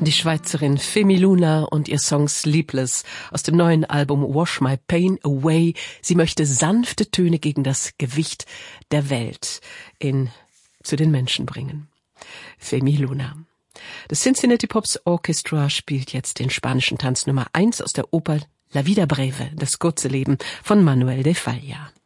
Die Schweizerin Femi Luna und ihr Song Sleepless aus dem neuen Album Wash My Pain Away. Sie möchte sanfte Töne gegen das Gewicht der Welt zu den Menschen bringen. Femi Luna. Das Cincinnati Pops Orchestra spielt jetzt den spanischen Tanz Nummer 1 aus der Oper La Vida Breve, das kurze Leben von Manuel de Falla.